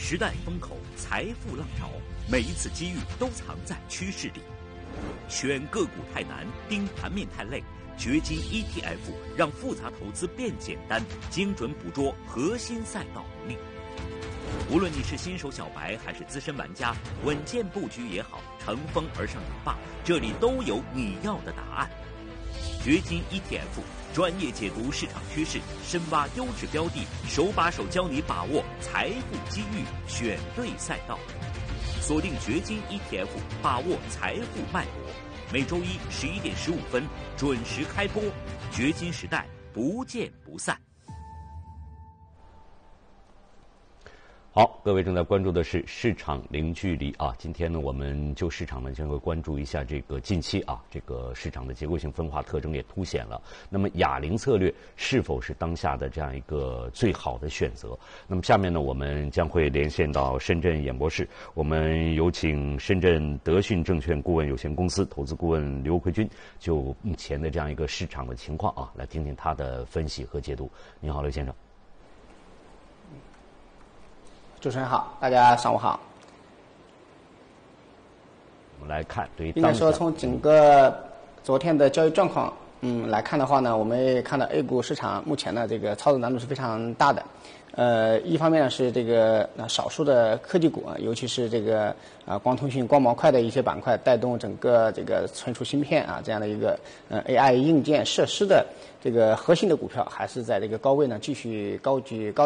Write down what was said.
时代风口，财富浪潮，每一次机遇都藏在趋势里。选个股太难，盯盘面太累，掘金 ETF 让复杂投资变简单，精准捕捉核心赛道能力。无论你是新手小白还是资深玩家，稳健布局也好，乘风而上也罢，这里都有你要的答案。掘金 ETF 专业解读市场趋势，深挖优质标的，手把手教你把握财富机遇，选对赛道。锁定掘金 ETF， 把握财富脉搏。每周一11点15分准时开播，掘金时代不见不散。 好，各位正在关注的是市场零距离啊。今天呢，我们就市场呢将会关注一下这个近期啊，这个市场的结构性分化特征也凸显了。那么哑铃策略是否是当下的这样一个最好的选择？那么下面呢，我们将会连线到深圳演播室，我们有请深圳德讯证券顾问有限公司投资顾问刘奎军，就目前的这样一个市场的情况啊，来听听他的分析和解读。你好，刘先生。 主持人好，大家上午好。 我们来看，对于应该说从整个昨天的交易状况，来看的话呢，我们也看到 A 股市场目前呢这个操作难度是非常大的。一方面呢是这个少数的科技股，尤其是这个光通讯、光模块的一些板块，带动整个这个存储芯片这样的一个AI 硬件设施的这个核心的股票，还是在这个高位呢继续高居高。